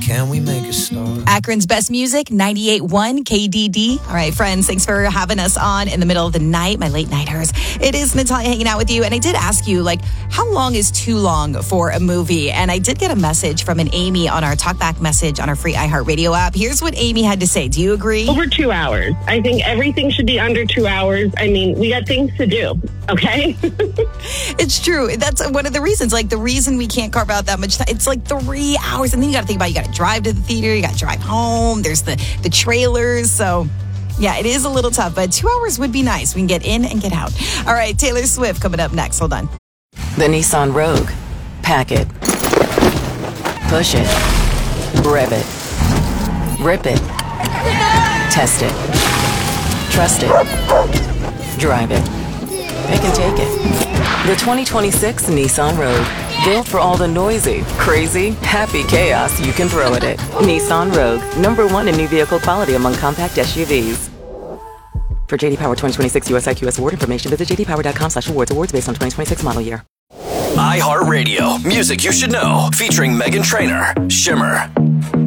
can we make a start? Akron's best music, 98.1 KDD. All right, friends, thanks for having us on in the middle of the night, my late nighters. It is Natalia hanging out with you. And I did ask you, how long is too long for a movie? And I did get a message from an Amy on our Talkback message on our free iHeartRadio app. Here's what Amy had to say. Do you agree? Over 2 hours. I think everything should be under 2 hours. I mean, we got things to do, okay? It's true. That's one of the reasons. The reason we can't carve out that much time, it's 3 hours. And then you got to think about, you got to drive to the theater, you got to drive home. There's the trailers. So, yeah, it is a little tough, but 2 hours would be nice. We can get in and get out. All right, Taylor Swift coming up next. Hold on. The Nissan Rogue. Pack it. Push it. Rev it. Rip it. Test it. Trust it. Drive it. Pick and take it. The 2026 Nissan Rogue. Built for all the noisy, crazy, happy chaos you can throw at it. Nissan Rogue. #1 in new vehicle quality among compact SUVs. For JD Power 2026 US IQS award information, visit jdpower.com/awards. Awards based on 2026 model year. iHeartRadio, music you should know, featuring Meghan Trainor, Shimmer.